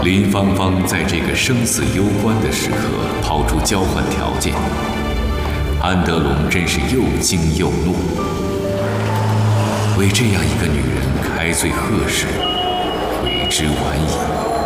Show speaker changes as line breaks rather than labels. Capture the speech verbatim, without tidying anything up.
林芳芳在这个生死攸关的时刻抛出交换条件，安德龙真是又惊又怒。为这样一个女人开罪贺世，悔之晚矣。